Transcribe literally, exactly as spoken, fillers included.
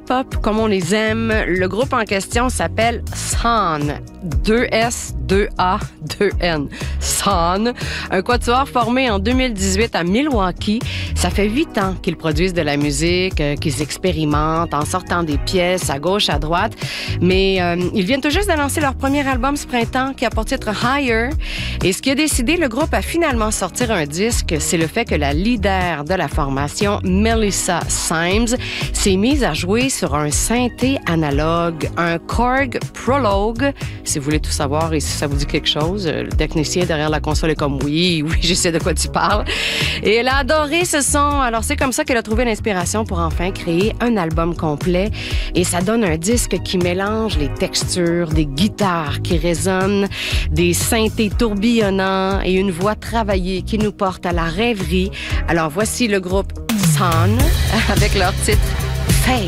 hip-hop comme on les aime. Le groupe en question s'appelle Son. deux S, deux A, deux N. Son. Un quatuor formé en deux mille dix-huit à Milwaukee. Ça fait huit ans qu'ils produisent de la musique, euh, qu'ils expérimentent en sortant des pièces à gauche, à droite. Mais euh, ils viennent tout juste d'annoncer leur premier album ce printemps qui a pour titre Higher. Et ce qui a décidé le groupe à finalement sortir un disque, c'est le fait que la leader de la formation, Melissa Symes, s'est mise à jouer sur un synthé analogue, un Korg Prologue. Si vous voulez tout savoir et si ça vous dit quelque chose, le technicien derrière la console est comme « Oui, oui, je sais de quoi tu parles ». Et elle a adoré ce son. Alors, c'est comme ça qu'elle a trouvé l'inspiration pour enfin créer un album complet. Et ça donne un disque qui mélange les textures, des guitares qui résonnent, des synthés tourbillonnants et une voix travaillée qui nous porte à la rêverie. Alors, voici le groupe Son avec leur titre « Fade ».